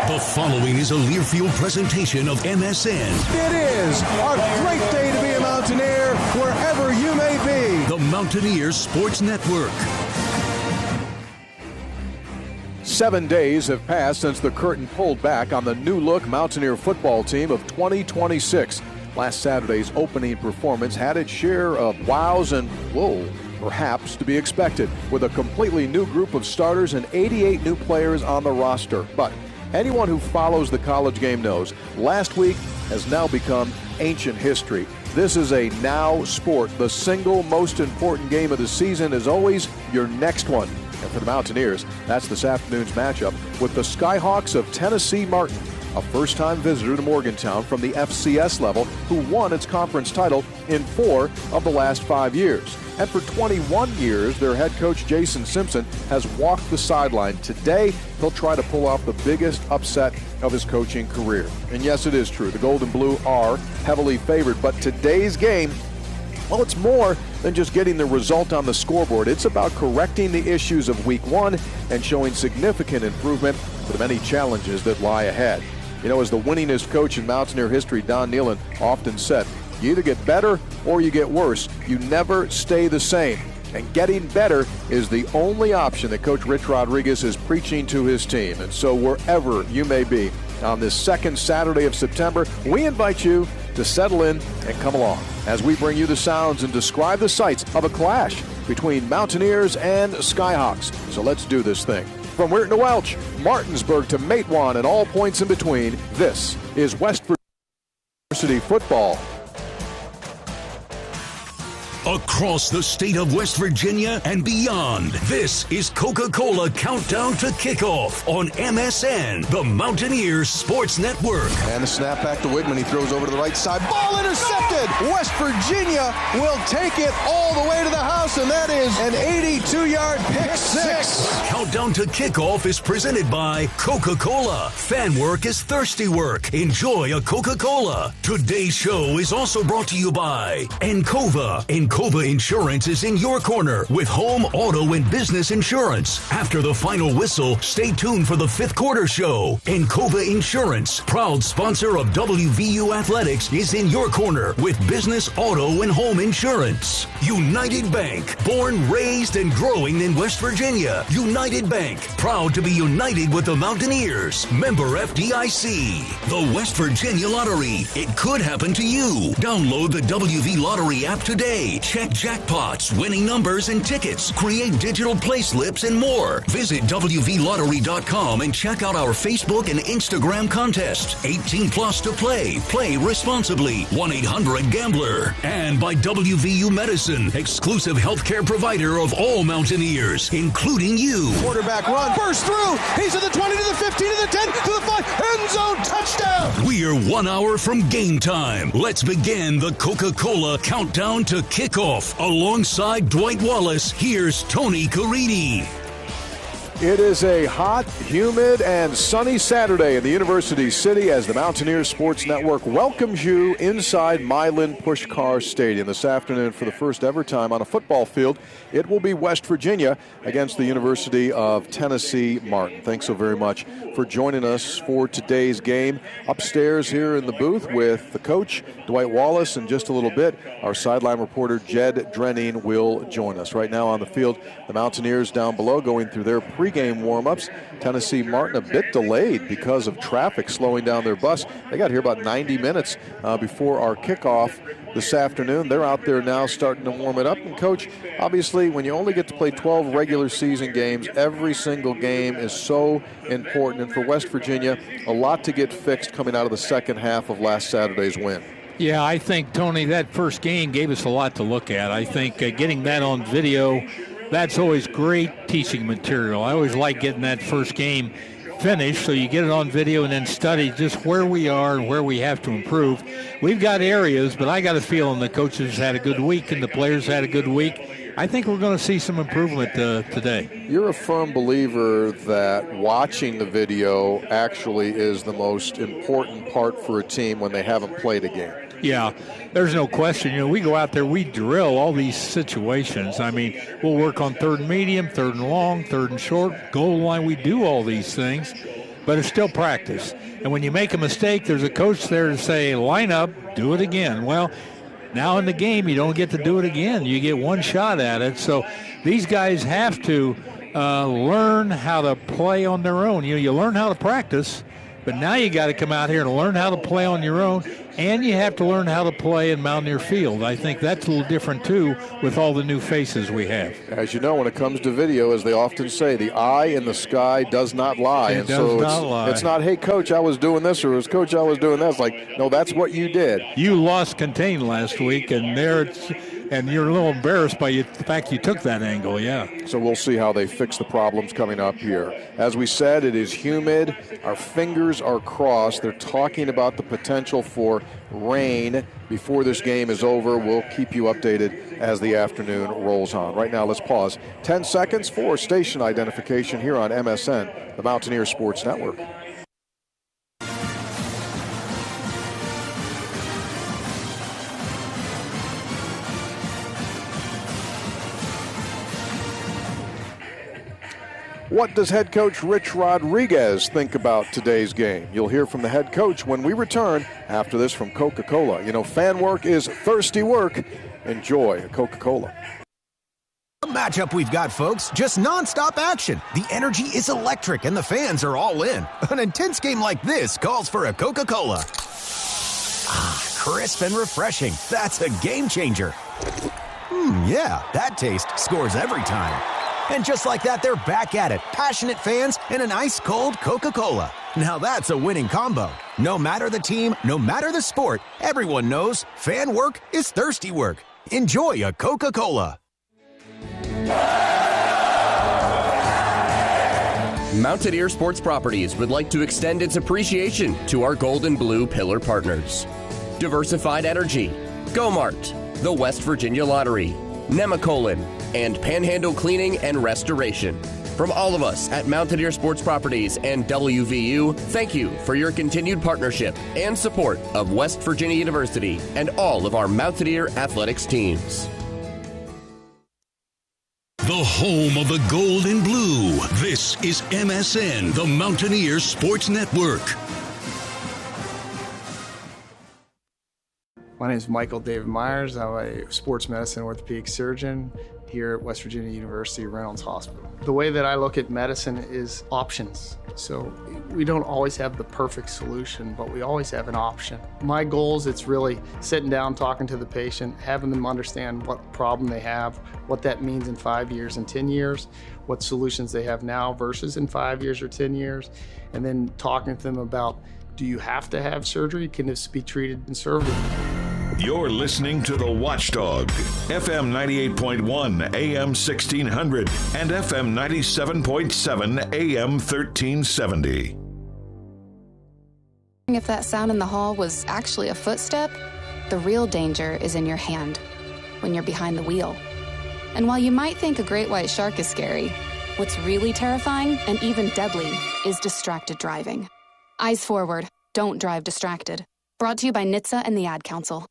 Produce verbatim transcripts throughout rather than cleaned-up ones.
The following is a Learfield presentation of M S N. It is a great day to be a Mountaineer wherever you may be. The Mountaineers Sports Network. Seven days have passed since the curtain pulled back on the new-look Mountaineer football team of twenty twenty-six. Last Saturday's opening performance had its share of wows and, whoa, perhaps to be expected, with a completely new group of starters and eighty-eight new players on the roster. But anyone who follows the college game knows last week has now become ancient history. This is a now sport. The single most important game of the season is always your next one. And for the Mountaineers, that's this afternoon's matchup with the Skyhawks of Tennessee Martin, a first-time visitor to Morgantown from the F C S level who won its conference title in four of the last five years. And for twenty-one years, their head coach Jason Simpson has walked the sideline. Today, he'll try to pull off the biggest upset of his coaching career. And yes, it is true, the Gold and Blue are heavily favored, but today's game, well, it's more than just getting the result on the scoreboard. It's about correcting the issues of week one and showing significant improvement for the many challenges that lie ahead. You know, as the winningest coach in Mountaineer history, Don Nehlen, often said, you either get better or you get worse. You never stay the same. And getting better is the only option that Coach Rich Rodriguez is preaching to his team. And so wherever you may be on this second Saturday of September, we invite you to settle in and come along as we bring you the sounds and describe the sights of a clash between Mountaineers and Skyhawks. So let's do this thing. From Weirton to Welch, Martinsburg to Matewan, and all points in between, this is West Virginia University football. Across the state of West Virginia and beyond, this is Coca-Cola Countdown to Kickoff on M S N, the Mountaineers Sports Network. And the snap back to Wigman. He throws over to the right side. Ball intercepted. West Virginia will take it all the way to the house, and that is an eighty-two-yard pick six. Countdown to Kickoff is presented by Coca-Cola. Fan work is thirsty work. Enjoy a Coca-Cola. Today's show is also brought to you by Encova. Encova Insurance is in your corner with home, auto, and business insurance. After the final whistle, stay tuned for the fifth quarter show. Encova Insurance, proud sponsor of W V U Athletics, is in your corner with business, auto, and home insurance. United Bank, born, raised, and growing in West Virginia. United Bank, proud to be united with the Mountaineers. Member F D I C. The West Virginia Lottery. It could happen to you. Download the W V Lottery app today. Check jackpots, winning numbers, and tickets. Create digital play slips and more. Visit W V lottery dot com and check out our Facebook and Instagram contest. eighteen plus to play. Play responsibly. one eight hundred gambler. And by W V U Medicine, exclusive healthcare provider of all Mountaineers, including you. Quarterback run. Burst through. He's at the twenty, to the fifteen, to the ten, to the five. End zone touchdown. We're one hour from game time. Let's begin the Coca-Cola Countdown to Kickoff. Alongside Dwight Wallace, here's Tony Caridi. It is a hot, humid, and sunny Saturday in the University City as the Mountaineers Sports Network welcomes you inside Milan Puskar Stadium this afternoon for the first ever time on a football field. It will be West Virginia against the University of Tennessee Martin. Thanks so very much for joining us for today's game. Upstairs here in the booth with the coach, Dwight Wallace, in just a little bit. Our sideline reporter, Jed Drenning, will join us. Right now on the field, the Mountaineers down below going through their pregame warm-ups. Tennessee Martin a bit delayed because of traffic slowing down their bus. They got here about ninety minutes uh, before our kickoff this afternoon. They're out there now starting to warm it up. And, Coach, obviously when you only get to play twelve regular season games, every single game is so important. And for West Virginia, a lot to get fixed coming out of the second half of last Saturday's win. Yeah, I think, Tony, that first game gave us a lot to look at. I think uh, getting that on video, that's always great teaching material. I always like getting that first game finished so you get it on video and then study just where we are and where we have to improve. We've got areas, but I got a feeling the coaches had a good week and the players had a good week. I think we're going to see some improvement uh, today. You're a firm believer that watching the video actually is the most important part for a team when they haven't played a game. Yeah, there's no question. You know, we go out there, we drill all these situations. I mean, we'll work on third and medium, third and long, third and short, goal line. We do all these things. but it's still practice. And when you make a mistake, there's a coach there to say, line up, do it again. Well, now in the game, you don't get to do it again. You get one shot at it. So these guys have to uh, learn how to play on their own. You know, you learn how to practice, but now you got to come out here and learn how to play on your own, and you have to learn how to play in Mountaineer Field. I think that's a little different, too, with all the new faces we have. As you know, when it comes to video, as they often say, the eye in the sky does not lie. It and does so not it's, lie. It's not, hey, Coach, I was doing this, or it was, Coach, I was doing that. It's like, no, that's what you did. You lost contain last week, and there it's, and you're a little embarrassed by the fact you took that angle, yeah. So we'll see how they fix the problems coming up here. As we said, it is humid. Our fingers are crossed. They're talking about the potential for rain before this game is over. We'll keep you updated as the afternoon rolls on. Right now, let's pause ten seconds for station identification here on M S N, the Mountaineer Sports Network. What does head coach Rich Rodriguez think about today's game? You'll hear from the head coach when we return after this from Coca-Cola. You know, fan work is thirsty work. Enjoy a Coca-Cola. The matchup we've got, folks, just nonstop action. The energy is electric and the fans are all in. An intense game like this calls for a Coca-Cola. Ah, crisp and refreshing. That's a game changer. Hmm, yeah, that taste scores every time. And just like that, they're back at it. Passionate fans and an ice-cold Coca-Cola. Now that's a winning combo. No matter the team, no matter the sport, everyone knows fan work is thirsty work. Enjoy a Coca-Cola. Mountaineer Sports Properties would like to extend its appreciation to our Gold and Blue Pillar partners. Diversified Energy, Go-Mart, the West Virginia Lottery, Nemacolin, and Panhandle Cleaning and Restoration. From all of us at Mountaineer Sports Properties and W V U, thank you for your continued partnership and support of West Virginia University and all of our Mountaineer athletics teams. The home of the Gold and Blue. This is M S N, the Mountaineer Sports Network. My name is Michael David Myers. I'm a sports medicine orthopedic surgeon here at West Virginia University Reynolds Hospital. The way that I look at medicine is options. So we don't always have the perfect solution, but we always have an option. My goal is it's really sitting down, talking to the patient, having them understand what problem they have, what that means in five years and ten years, what solutions they have now versus in five years or ten years, and then talking to them about, do you have to have surgery? Can this be treated conservatively? You're listening to The Watchdog, F M ninety-eight point one, A M sixteen hundred, and F M ninety-seven point seven, A M thirteen seventy. If that sound in the hall was actually a footstep, the real danger is in your hand, when you're behind the wheel. And while you might think a great white shark is scary, what's really terrifying and even deadly is distracted driving. Eyes forward, don't drive distracted. Brought to you by N H T S A and the Ad Council.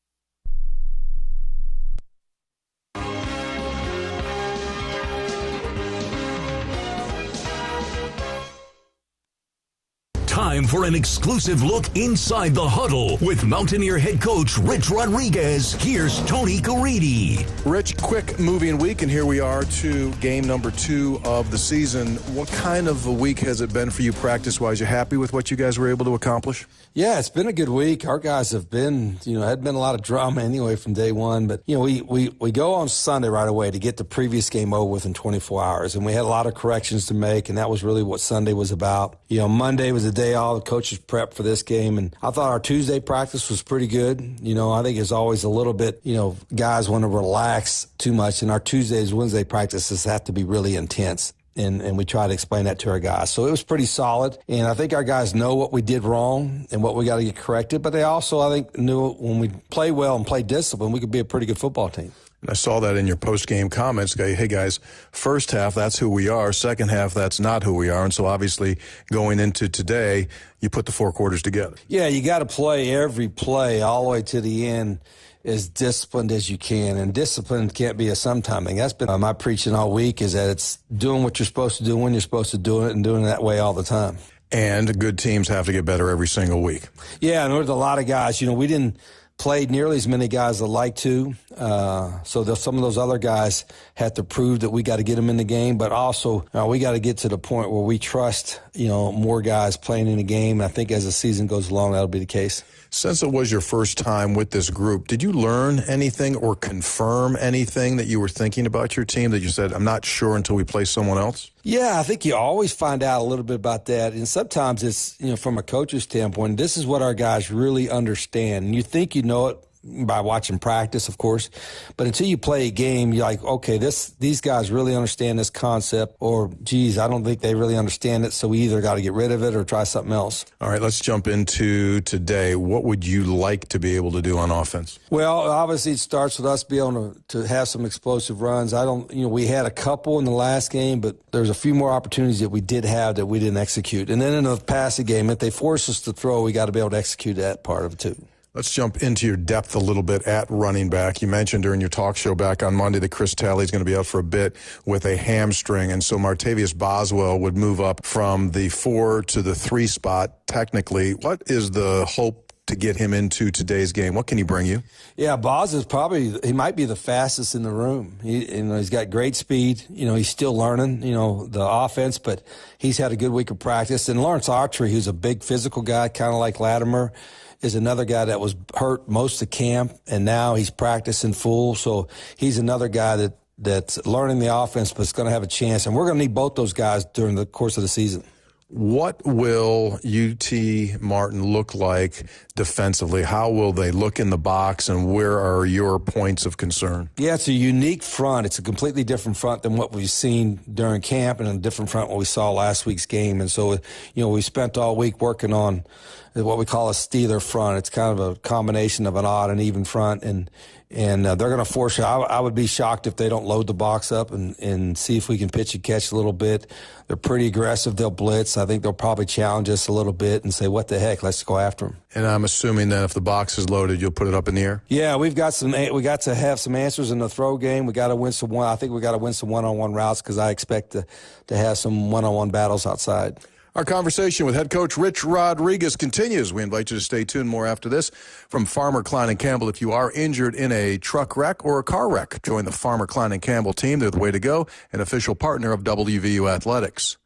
Time for an exclusive look inside the huddle with Mountaineer head coach Rich Rodriguez. Here's Tony Caridi. Rich, quick moving week, and here we are to game number two of the season. What kind of a week has it been for you practice-wise? You happy with what you guys were able to accomplish? Yeah, it's been a good week. Our guys have been, you know, had been a lot of drama anyway from day one. But, you know, we, we, we go on Sunday right away to get the previous game over with in twenty-four hours. And we had a lot of corrections to make, and that was really what Sunday was about. You know, Monday was a day all the coaches prep for this game, and I thought our Tuesday practice was pretty good. You know, I think it's always a little bit, you know, guys want to relax too much, and our Tuesdays, Wednesday practices have to be really intense. And, and we try to explain that to our guys. So it was pretty solid. And I think our guys know what we did wrong and what we got to get corrected. But they also, I think, knew when we play well and play discipline, we could be a pretty good football team. And I saw that in your post-game comments. Hey, guys, first half, that's who we are. Second half, that's not who we are. And so obviously going into today, you put the four quarters together. Yeah, you got to play every play all the way to the end as disciplined as you can, and discipline can't be a sometime thing. That's been my preaching all week, is that it's doing what you're supposed to do when you're supposed to do it and doing it that way all the time. And good teams have to get better every single week. Yeah, and there's a lot of guys. You know, we didn't play nearly as many guys that like to. Uh, so the, some of those other guys had to prove that we got to get them in the game. But also, uh, we got to get to the point where we trust, you know, more guys playing in the game. And I think as the season goes along, that'll be the case. Since it was your first time with this group, did you learn anything or confirm anything that you were thinking about your team that you said, I'm not sure until we play someone else? Yeah, I think you always find out a little bit about that. And sometimes it's, you know, from a coach's standpoint, this is what our guys really understand. And you think you know it by watching practice, of course. But until you play a game, you're like, okay, this these guys really understand this concept, or, geez, I don't think they really understand it, so we either got to get rid of it or try something else. All right, let's jump into today. What would you like to be able to do on offense? Well, obviously it starts with us being able to, to have some explosive runs. I don't, you know, we had a couple in the last game, but there's a few more opportunities that we did have that we didn't execute. And then in the passing game, if they force us to throw, we got to be able to execute that part of it too. Let's jump into your depth a little bit at running back. You mentioned during your talk show back on Monday that Chris Talley is going to be out for a bit with a hamstring, and so Martavius Boswell would move up from the four to the three spot technically. What is the hope to get him into today's game? What can he bring you? Yeah, Boz is probably, he might be the fastest in the room. He, you know, he's got great speed. You know, he's still learning, you know, the offense, but he's had a good week of practice. And Lawrence Autry, who's a big physical guy, kind of like Latimer, is another guy that was hurt most of camp, and now he's practicing full. So he's another guy that, that's learning the offense, but is going to have a chance. And we're going to need both those guys during the course of the season. What will U T Martin look like defensively? How will they look in the box, and where are your points of concern? Yeah, it's a unique front. It's a completely different front than what we've seen during camp, and a different front what we saw last week's game. And so, you know, we spent all week working on what we call a Steeler front. It's kind of a combination of an odd and even front, and and uh, they're going to force you. I, I would be shocked if they don't load the box up and, and see if we can pitch and catch a little bit. They're pretty aggressive. They'll blitz. I think they'll probably challenge us a little bit and say, what the heck, let's go after them. And I'm assuming that if the box is loaded, you'll put it up in the air? Yeah, we've got some. We got to have some answers in the throw game. We got to win some one. I think we got to win some one-on-one routes because I expect to, to have some one-on-one battles outside. Our conversation with head coach Rich Rodriguez continues. We invite you to stay tuned. More after this from Farmer, Klein and Campbell. If you are injured in a truck wreck or a car wreck, join the Farmer, Klein and Campbell team. They're the way to go, an official partner of W V U Athletics.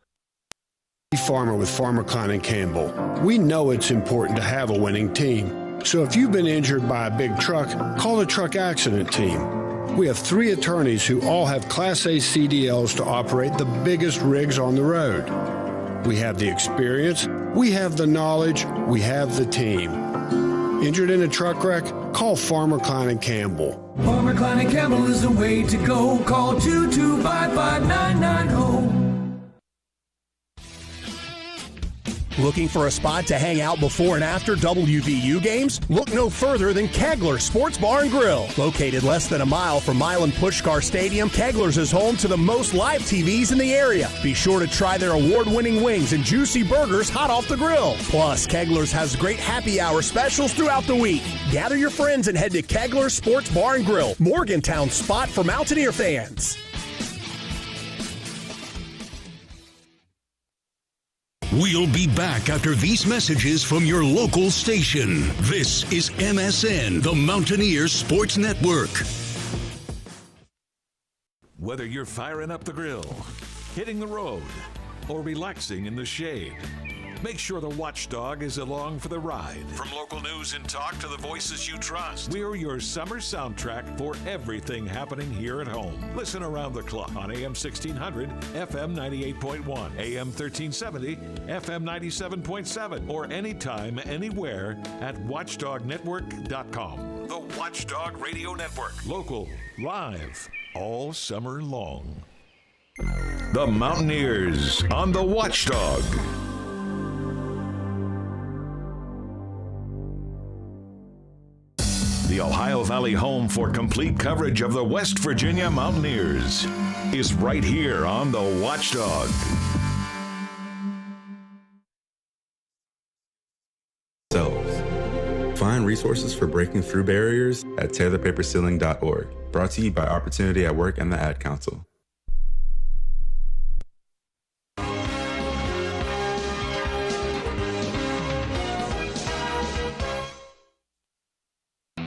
Farmer with Farmer, Klein and Campbell. We know it's important to have a winning team. So if you've been injured by a big truck, call the truck accident team. We have three attorneys who all have Class A C D Ls to operate the biggest rigs on the road. We have the experience, we have the knowledge, we have the team. Injured in a truck wreck? Call Farmer, Klein and Campbell. Farmer, Klein and Campbell is the way to go. Call two two five five nine nine zero. Looking for a spot to hang out before and after W V U games? Look no further than Kegler Sports Bar and Grill. Located less than a mile from Milan Puskar Stadium, Kegler's is home to the most live T Vs in the area. Be sure to try their award-winning wings and juicy burgers hot off the grill. Plus, Kegler's has great happy hour specials throughout the week. Gather your friends and head to Kegler Sports Bar and Grill, Morgantown's spot for Mountaineer fans. We'll be back after these messages from your local station. This is M S N, the Mountaineer Sports Network. Whether you're firing up the grill, hitting the road, or relaxing in the shade, make sure the Watchdog is along for the ride. From local news and talk to the voices you trust, we're your summer soundtrack for everything happening here at home. Listen around the clock on A M sixteen hundred, F M ninety-eight point one, A M thirteen seventy, F M ninety-seven point seven, or anytime, anywhere at watchdog network dot com. The Watchdog Radio Network. Local, live, all summer long. The Mountaineers on the Watchdog. The Ohio Valley home for complete coverage of the West Virginia Mountaineers is right here on the Watchdog. Find resources for breaking through barriers at tear the paper ceiling dot org. Brought to you by Opportunity at Work and the Ad Council.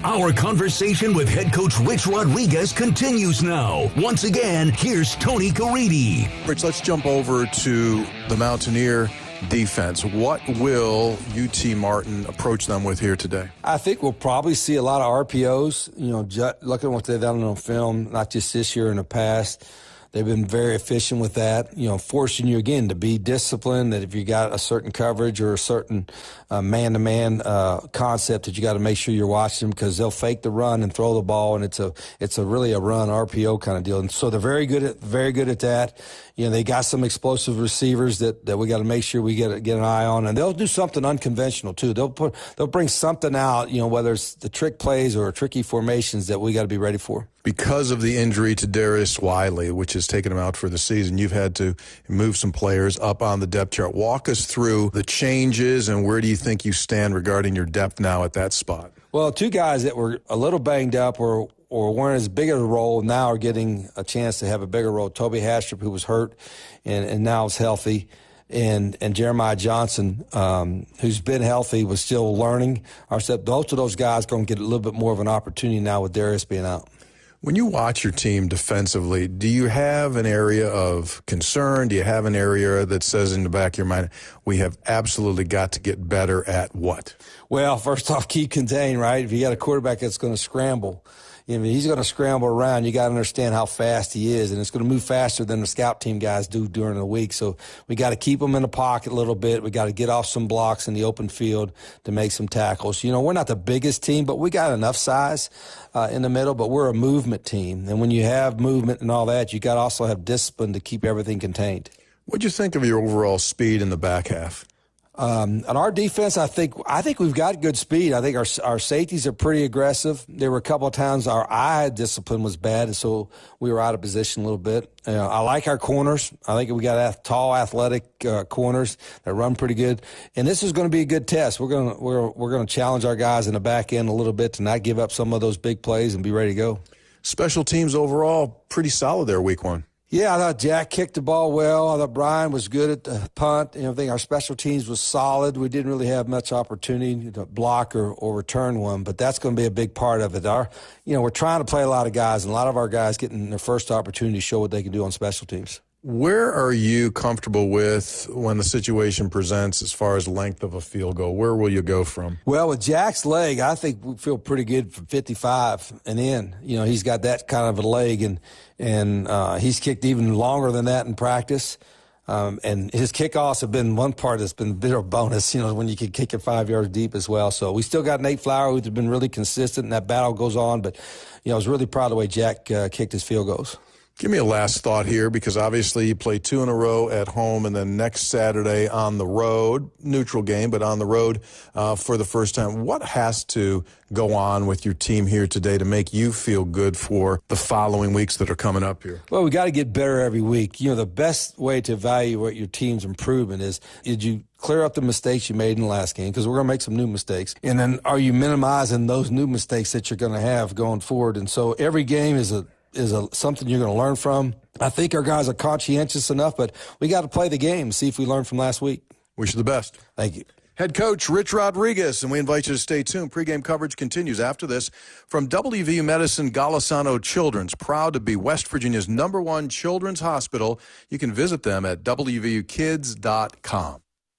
Our conversation with head coach Rich Rodriguez continues now. Once again, here's Tony Caridi. Rich, let's jump over to the Mountaineer defense. What will U T Martin approach them with here today? I think we'll probably see a lot of R P Os. You know, ju- looking at what they've done on film, not just this year, in the past. They've been very efficient with that, you know, forcing you, again, to be disciplined, that if you got a certain coverage or a certain uh, man-to-man uh, concept that you got to make sure you're watching them, because they'll fake the run and throw the ball, and it's a it's a really a run R P O kind of deal. And so they're very good at very good at that. You know, they got some explosive receivers that, that we got to make sure we get get an eye on, and they'll do something unconventional too. They'll put they'll bring something out, you know, whether it's the trick plays or tricky formations that we got to be ready for. Because of the injury to Darius Wiley, which has taken him out for the season, you've had to move some players up on the depth chart. Walk us through the changes and where do you think you stand regarding your depth now at that spot? Well, two guys that were a little banged up or or weren't as big a role now are getting a chance to have a bigger role. Toby Hastrop, who was hurt and, and now is healthy, and and Jeremiah Johnson, um, who's been healthy, was still learning. Our step, both of those guys are going to get a little bit more of an opportunity now with Darius being out. When you watch your team defensively, do you have an area of concern? Do you have an area that says in the back of your mind, we have absolutely got to get better at what? Well, first off, keep contained, right? If you got a quarterback that's going to scramble, I mean, he's going to scramble around. You got to understand how fast he is, and it's going to move faster than the scout team guys do during the week. So we got to keep him in the pocket a little bit. We got to get off some blocks in the open field to make some tackles. You know, we're not the biggest team, but we got enough size uh, in the middle, but we're a movement team. And when you have movement and all that, you got to also have discipline to keep everything contained. What'd you think of your overall speed in the back half? Um, on our defense, I think I think we've got good speed. I think our our safeties are pretty aggressive. There were a couple of times our eye discipline was bad, and so we were out of position a little bit. You know, I like our corners. I think we got tall, athletic uh, corners that run pretty good. And this is going to be a good test. We're going to we're we're going to challenge our guys in the back end a little bit to not give up some of those big plays and be ready to go. Special teams overall pretty solid there week one. Yeah, I thought Jack kicked the ball well. I thought Brian was good at the punt. You know, I think our special teams was solid. We didn't really have much opportunity to block or, or return one, but that's going to be a big part of it. Our, you know, we're trying to play a lot of guys, and a lot of our guys getting their first opportunity to show what they can do on special teams. Where are you comfortable with when the situation presents as far as length of a field goal? Where will you go from? Well, with Jack's leg, I think we feel pretty good from fifty-five and in. You know, he's got that kind of a leg, and and uh, he's kicked even longer than that in practice. Um, and his kickoffs have been one part that's been a bit of a bonus, you know, when you can kick it five yards deep as well. So we still got Nate Flower, who's been really consistent, and that battle goes on. But, you know, I was really proud of the way Jack uh, kicked his field goals. Give me a last thought here, because obviously you play two in a row at home and then next Saturday on the road, neutral game, but on the road uh, for the first time. What has to go on with your team here today to make you feel good for the following weeks that are coming up here? Well, we got to get better every week. You know, the best way to evaluate your team's improvement is, did you clear up the mistakes you made in the last game? Because we're going to make some new mistakes. And then are you minimizing those new mistakes that you're going to have going forward? And so every game is a is a, something you're going to learn from. I think our guys are conscientious enough, but we got to play the game, see if we learned from last week. Wish you the best. Thank you. Head coach Rich Rodriguez, and we invite you to stay tuned. Pre-game coverage continues after this from W V U Medicine Golisano Children's, proud to be West Virginia's number one children's hospital. You can visit them at W V U kids dot com.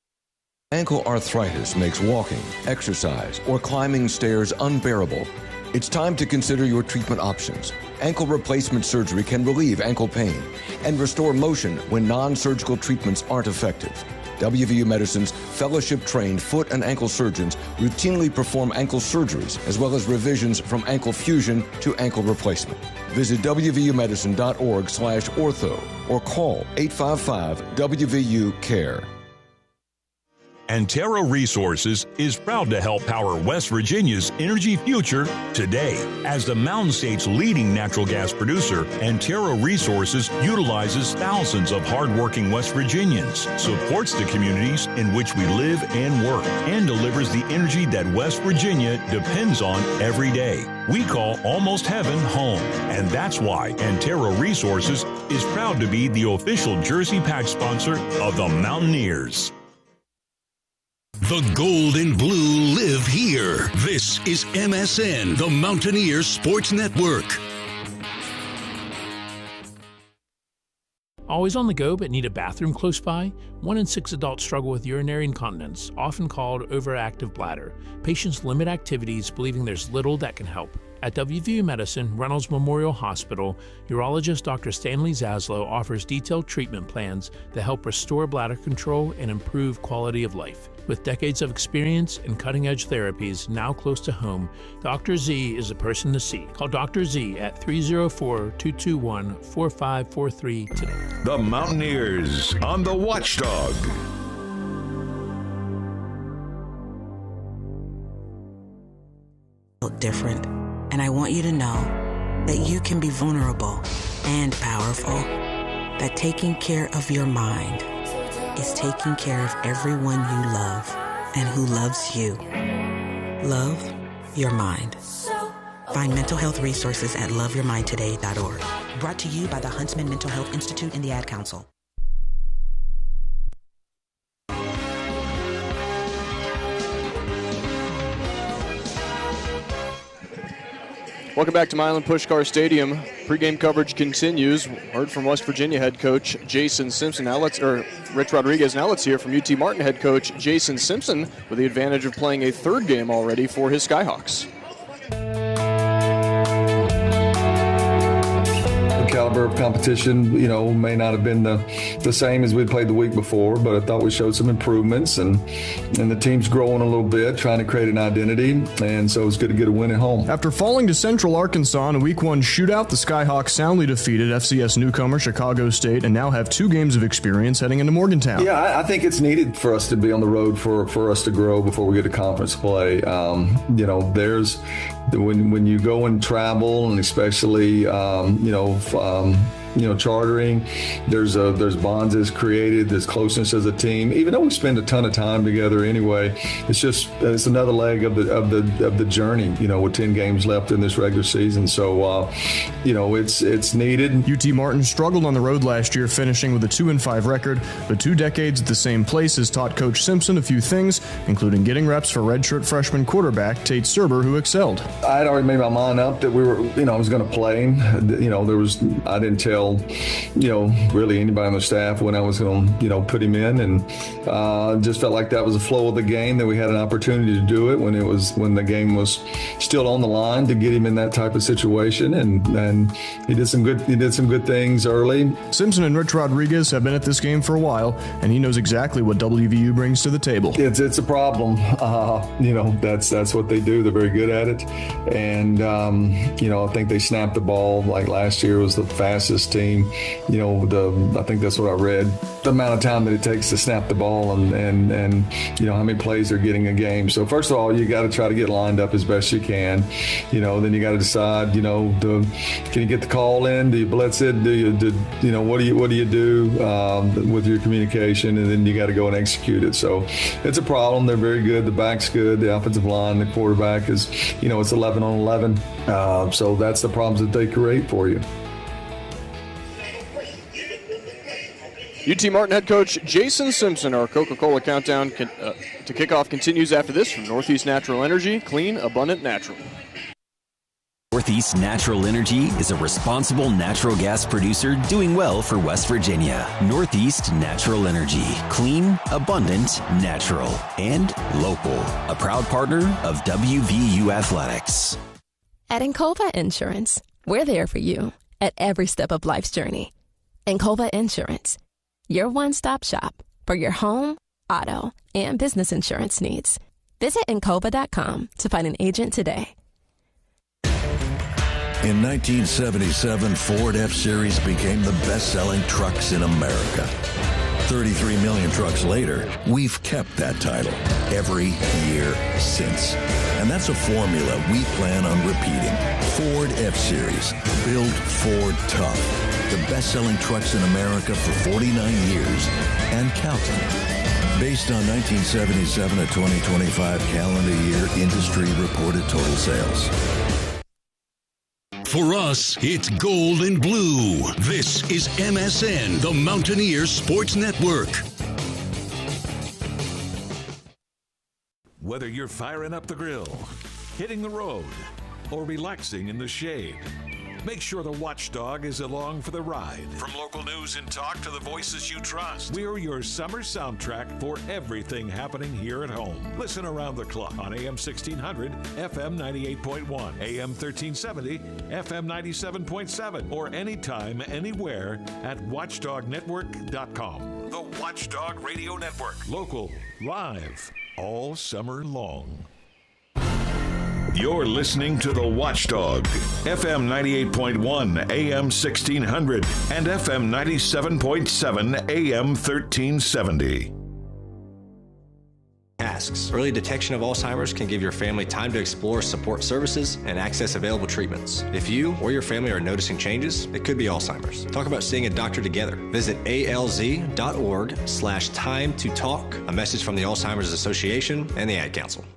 Ankle arthritis makes walking, exercise, or climbing stairs unbearable. It's time to consider your treatment options. Ankle replacement surgery can relieve ankle pain and restore motion when non-surgical treatments aren't effective. W V U Medicine's fellowship-trained foot and ankle surgeons routinely perform ankle surgeries as well as revisions from ankle fusion to ankle replacement. Visit W V U medicine dot org slash ortho or call eight five five W V U care. Antero Resources is proud to help power West Virginia's energy future today. As the Mountain State's leading natural gas producer, Antero Resources utilizes thousands of hardworking West Virginians, supports the communities in which we live and work, and delivers the energy that West Virginia depends on every day. We call Almost Heaven home, and that's why Antero Resources is proud to be the official jersey patch sponsor of the Mountaineers. The gold and blue live here. This is M S N, the Mountaineers Sports Network. Always on the go but need a bathroom close by? One in six adults struggle with urinary incontinence, often called overactive bladder. Patients limit activities, believing there's little that can help. At W V U Medicine, Reynolds Memorial Hospital, urologist Doctor Stanley Zaslow offers detailed treatment plans that help restore bladder control and improve quality of life. With decades of experience and cutting-edge therapies now close to home, Doctor Z is the person to see. Call Doctor Z at three oh four, two two one, four five four three today. The Mountaineers on the Watchdog. Different, and I want you to know that you can be vulnerable and powerful, that taking care of your mind is taking care of everyone you love and who loves you. Love your mind. Find mental health resources at love your mind today dot org. Brought to you by the Huntsman Mental Health Institute and the Ad Council. Welcome back to Milan Pushkar Stadium. Pre-game coverage continues. Heard from West Virginia head coach Jason Simpson. Now let's, or Rich Rodriguez. Now let's hear from U T Martin head coach Jason Simpson with the advantage of playing a third game already for his Skyhawks. Caliber of competition, you know, may not have been the, the same as we played the week before, but I thought we showed some improvements, and and the team's growing a little bit, trying to create an identity, and so it's good to get a win at home. After falling to Central Arkansas in a week one shootout, the Skyhawks soundly defeated F C S newcomer Chicago State and now have two games of experience heading into Morgantown. Yeah, I, I think it's needed for us to be on the road for, for us to grow before we get to conference play. Um, you know, there's when when you go and travel, and especially um, you know. Um, you know, chartering, there's a, there's bonds that's created, there's closeness as a team. Even though we spend a ton of time together anyway, it's just it's another leg of the of the of the journey. You know, with ten games left in this regular season, so uh, you know it's it's needed. U T Martin struggled on the road last year, finishing with a two and five record, but two decades at the same place has taught Coach Simpson a few things, including getting reps for redshirt freshman quarterback Tate Serber, who excelled. I had already made my mind up that we were, you know, I was going to play. You know, there was I didn't tell. You know, really anybody on the staff when I was going to, you know, put him in, and uh, just felt like that was the flow of the game, that we had an opportunity to do it when it was when the game was still on the line, to get him in that type of situation, and and he did some good he did some good things early. Simpson and Rich Rodriguez have been at this game for a while, and he knows exactly what W V U brings to the table. It's it's a problem, uh, you know. That's that's what they do. They're very good at it, and um, you know, I think they snapped the ball like last year was the fastest team. You know, the I think that's what I read. The amount of time that it takes to snap the ball, and and and you know how many plays they're getting a game. So first of all, you got to try to get lined up as best you can. You know, then you got to decide. You know, do, can you get the call in? Do you blitz it? Do you do you know what do you what do you do um, with your communication? And then you got to go and execute it. So it's a problem. They're very good. The back's good. The offensive line, the quarterback is, you know, it's eleven on eleven. Uh, so that's the problems that they create for you. U T Martin head coach Jason Simpson. Our Coca-Cola countdown can, uh, to kickoff continues after this from Northeast Natural Energy, clean, abundant, natural. Northeast Natural Energy is a responsible natural gas producer doing well for West Virginia. Northeast Natural Energy, clean, abundant, natural, and local. A proud partner of W V U Athletics. At Encova Insurance, we're there for you at every step of life's journey. Encova Insurance, your one-stop shop for your home, auto, and business insurance needs. Visit Encova dot com to find an agent today. In nineteen seventy-seven, Ford F-Series became the best-selling trucks in America. thirty-three million trucks later, we've kept that title every year since. And that's a formula we plan on repeating. Ford F-Series, build Ford tough. The best-selling trucks in America for forty-nine years and counting. Based on nineteen seventy-seven to twenty twenty-five calendar year industry reported total sales. For us, it's gold and blue. This is M S N, the Mountaineers Sports Network. Whether you're firing up the grill, hitting the road, or relaxing in the shade, make sure the Watchdog is along for the ride. From local news and talk to the voices you trust, we're your summer soundtrack for everything happening here at home. Listen around the clock on A M sixteen hundred, F M ninety-eight point one, A M thirteen seventy, F M ninety-seven point seven, or anytime, anywhere at watchdog network dot com. The Watchdog Radio Network. Local, live, all summer long. You're listening to The Watchdog, F M ninety-eight point one, A M sixteen hundred, and F M ninety-seven point seven, A M thirteen seventy. Tasks. Early detection of Alzheimer's can give your family time to explore support services and access available treatments. If you or your family are noticing changes, it could be Alzheimer's. Talk about seeing a doctor together. Visit alz.org slash time to talk. A message from the Alzheimer's Association and the Ad Council.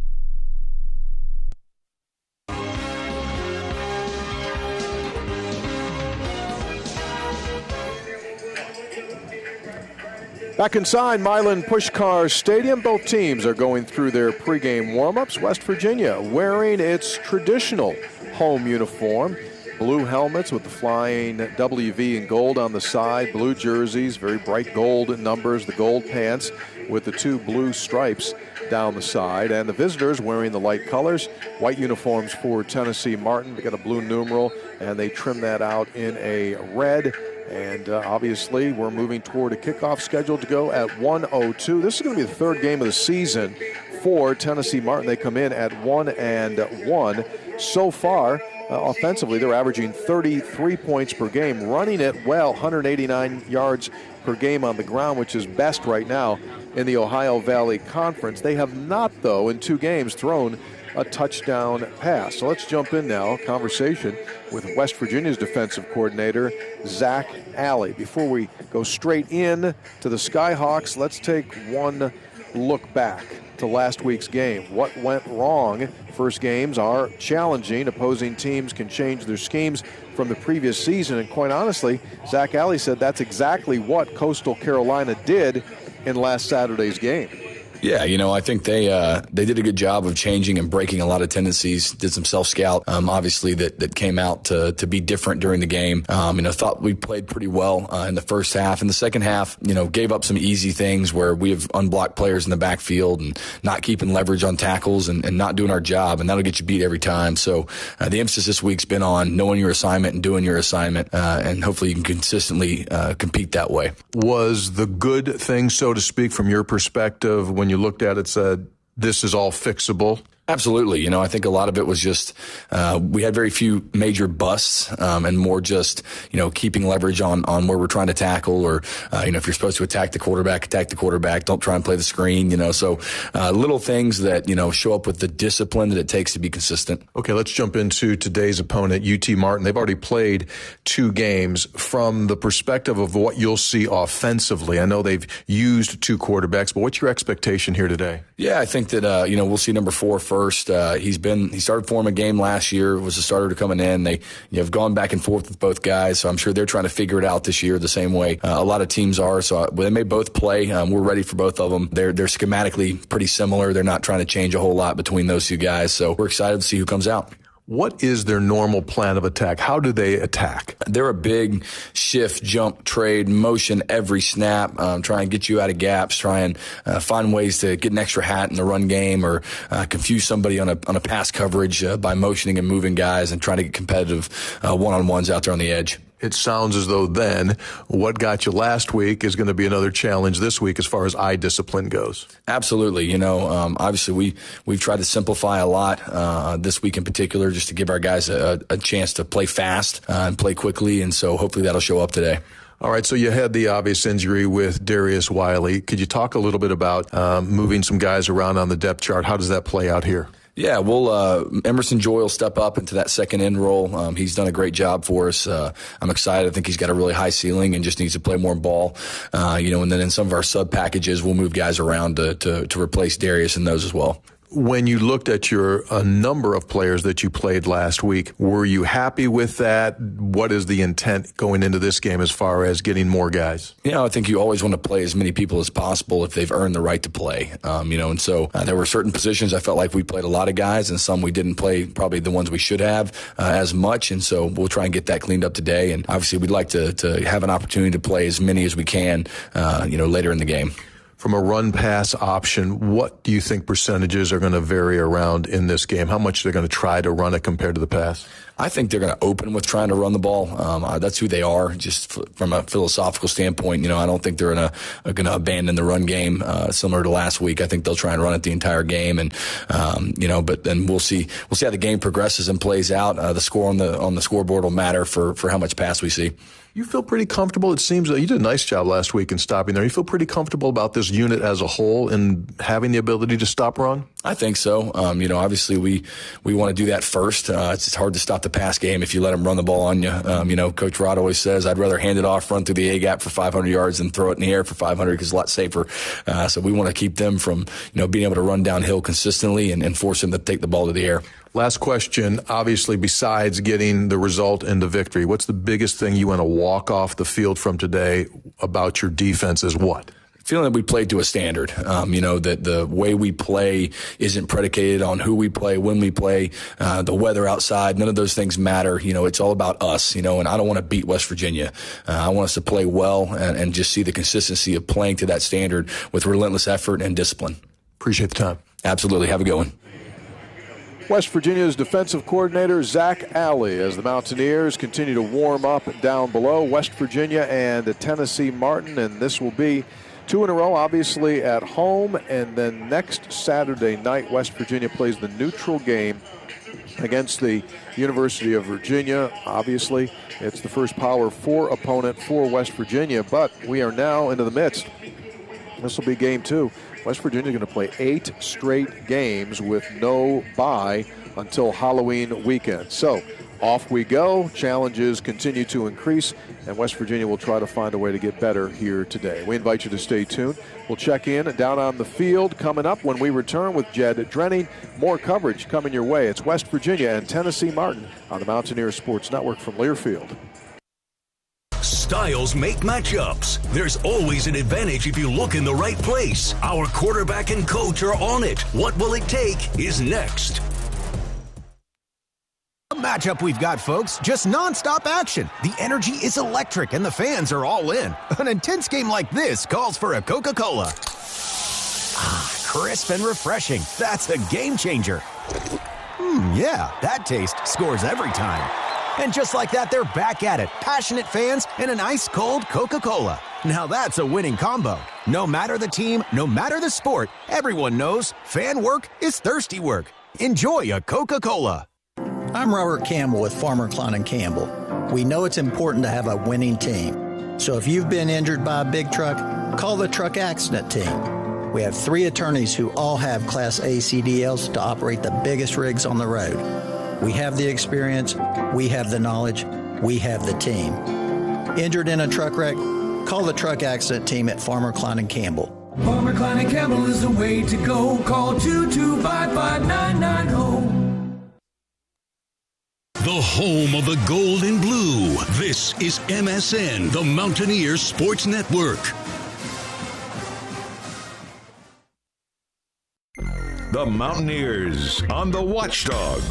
Back inside Milan Puskar Stadium, both teams are going through their pregame warm-ups. West Virginia wearing its traditional home uniform, blue helmets with the flying W V in gold on the side, blue jerseys, very bright gold numbers, the gold pants with the two blue stripes down the side, and the visitors wearing the light colors, white uniforms for Tennessee Martin. They got a blue numeral, and they trim that out in a red. And uh, obviously, we're moving toward a kickoff scheduled to go at one oh two. This is going to be the third game of the season for Tennessee Martin. They come in at one and one. So far, uh, offensively, they're averaging thirty-three points per game, running it well, one hundred eighty-nine yards per game on the ground, which is best right now in the Ohio Valley Conference. They have not, though, in two games thrown a touchdown pass. So let's jump in now, conversation with West Virginia's defensive coordinator, Zach Alley. Before we go straight in to the Skyhawks, let's take one look back to last week's game. What went wrong? First games are challenging. Opposing teams can change their schemes from the previous season. And quite honestly, Zach Alley said that's exactly what Coastal Carolina did in last Saturday's game. Yeah, you know, I think they uh, they did a good job of changing and breaking a lot of tendencies, did some self-scout, um, obviously, that, that came out to, to be different during the game. Um, you know, thought we played pretty well uh, in the first half. In the second half, you know, gave up some easy things where we have unblocked players in the backfield and not keeping leverage on tackles and, and not doing our job, and that'll get you beat every time. So uh, the emphasis this week's been on knowing your assignment and doing your assignment, uh, and hopefully you can consistently uh, compete that way. Was the good thing, so to speak, from your perspective, when you looked at it, said, this is all fixable? Absolutely. You know, I think a lot of it was just uh, we had very few major busts um, and more just, you know, keeping leverage on, on where we're trying to tackle or, uh, you know, if you're supposed to attack the quarterback, attack the quarterback. Don't try and play the screen, you know. So uh, little things that, you know, show up with the discipline that it takes to be consistent. Okay, let's jump into today's opponent, U T Martin. They've already played two games. From the perspective of what you'll see offensively, I know they've used two quarterbacks, but what's your expectation here today? Yeah, I think that, uh, you know, we'll see number four first. Uh, he's been, he started for him a game last year, was a starter to coming in. They, you know, have gone back and forth with both guys, so I'm sure they're trying to figure it out this year the same way uh, a lot of teams are. So they may both play. Um, we're ready for both of them. They're, they're schematically pretty similar. They're not trying to change a whole lot between those two guys, so we're excited to see who comes out. What is their normal plan of attack? How do they attack? They're a big shift, jump, trade, motion every snap, um, try and get you out of gaps, try and uh, find ways to get an extra hat in the run game or uh, confuse somebody on a on a pass coverage uh, by motioning and moving guys and trying to get competitive uh, one-on-ones out there on the edge. It sounds as though then what got you last week is going to be another challenge this week as far as eye discipline goes. Absolutely. You know, um, obviously we, we've tried to simplify a lot uh, this week in particular just to give our guys a, a chance to play fast uh, and play quickly, and so hopefully that'll show up today. All right, so you had the obvious injury with Darius Wiley. Could you talk a little bit about um, moving some guys around on the depth chart? How does that play out here? Yeah, well, uh, Emerson Joy will step up into that second end role. Um, he's done a great job for us. Uh, I'm excited. I think he's got a really high ceiling and just needs to play more ball. Uh, you know, and then in some of our sub packages, we'll move guys around to, to, to replace Darius in those as well. when you looked at your a number of players that you played last week, were you happy with that? What is the intent going into this game as far as getting more guys? You know, I think you always want to play as many people as possible if they've earned the right to play. Um, you know, and so uh, there were certain positions I felt like we played a lot of guys, and some we didn't play probably the ones we should have uh, as much. And so we'll try and get that cleaned up today. And obviously, we'd like to to have an opportunity to play as many as we can, uh, you know, later in the game. From a run-pass option, what do you think percentages are going to vary around in this game? How much they're going to try to run it compared to the pass? I think they're going to open with trying to run the ball. Um, uh, that's who they are, just f- from a philosophical standpoint. You know, I don't think they're going to going to abandon the run game uh, similar to last week. I think they'll try and run it the entire game, and um, you know, but then we'll see we'll see how the game progresses and plays out. Uh, the score on the on the scoreboard will matter for for how much pass we see. You feel pretty comfortable. It seems that you did a nice job last week in stopping there. You feel pretty comfortable about this unit as a whole and having the ability to stop run? I think so. Um, you know, obviously we, we want to do that first. Uh, it's, it's hard to stop the pass game if you let them run the ball on you. Um, you know, Coach Rod always says, I'd rather hand it off, run through the A-gap for five hundred yards than throw it in the air for five hundred because it's a lot safer. Uh, so we want to keep them from, you know, being able to run downhill consistently and, and force them to take the ball to the air. Last question, obviously, besides getting the result and the victory, what's the biggest thing you want to walk off the field from today about your defense is what? Feeling that we played to a standard, um, you know, that the way we play isn't predicated on who we play, when we play, uh, the weather outside. None of those things matter. You know, it's all about us, you know, and I don't want to beat West Virginia. Uh, I want us to play well and, and just see the consistency of playing to that standard with relentless effort and discipline. Appreciate the time. Absolutely. Have a good one. West Virginia's defensive coordinator, Zach Alley, as the Mountaineers continue to warm up down below. West Virginia and Tennessee Martin, and this will be two in a row, obviously, at home. And then next Saturday night, West Virginia plays the neutral game against the University of Virginia. Obviously, it's the first Power Four opponent for West Virginia, but we are now into the midst. This will be game two. West Virginia is going to play eight straight games with no bye until Halloween weekend. So off we go. Challenges continue to increase, and West Virginia will try to find a way to get better here today. We invite you to stay tuned. We'll check in down on the field coming up when we return with Jed Drenning. More coverage coming your way. It's West Virginia and Tennessee Martin on the Mountaineer Sports Network from Learfield. Styles make matchups. There's always an advantage if you look in the right place. Our quarterback and coach are on it. What will it take is next. A matchup we've got, folks. Just nonstop action. The energy is electric and the fans are all in. An intense game like this calls for a Coca-Cola. Ah, crisp and refreshing. That's a game changer. Hmm, yeah, that taste scores every time. And just like that, they're back at it. Passionate fans and an ice-cold Coca-Cola. Now that's a winning combo. No matter the team, no matter the sport, everyone knows fan work is thirsty work. Enjoy a Coca-Cola. I'm Robert Campbell with Farmer Klein and Campbell. We know it's important to have a winning team. So if you've been injured by a big truck, call the Truck Accident Team. We have three attorneys who all have Class A C D Ls to operate the biggest rigs on the road. We have the experience, we have the knowledge, we have the team. Injured in a truck wreck? Call the Truck Accident Team at Farmer Klein and Campbell. Farmer Klein and Campbell is the way to go. Call two two five five nine nine zero. The home of the gold and blue. This is M S N, the Mountaineer Sports Network. The Mountaineers on the Watchdog.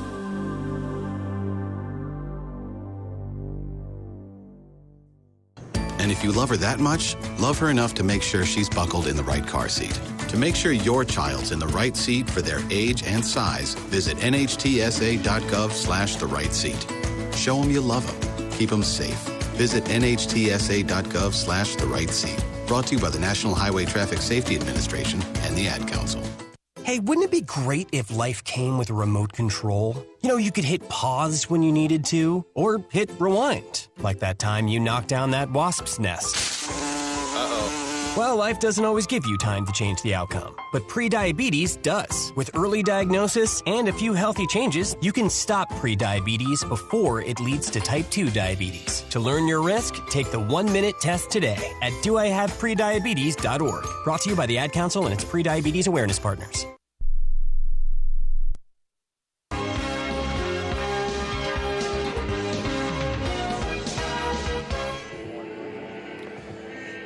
And if you love her that much, love her enough to make sure she's buckled in the right car seat. To make sure your child's in the right seat for their age and size, visit nhtsa.gov slash the right seat. Show them you love them. Keep them safe. Visit nhtsa.gov slash the right seat. Brought to you by the National Highway Traffic Safety Administration and the Ad Council. Hey, wouldn't it be great if life came with a remote control? You know, you could hit pause when you needed to, or hit rewind, like that time you knocked down that wasp's nest. Uh-oh. Well, life doesn't always give you time to change the outcome, but prediabetes does. With early diagnosis and a few healthy changes, you can stop prediabetes before it leads to type two diabetes. To learn your risk, take the one-minute test today at do I have prediabetes dot org. Brought to you by the Ad Council and its prediabetes awareness partners.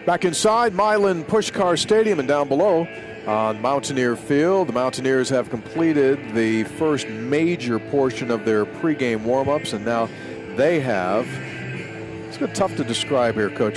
Back inside Milan Pushkar Stadium and down below on Mountaineer Field, the Mountaineers have completed the first major portion of their pregame warm-ups, and now they have, it's tough to describe here, Coach.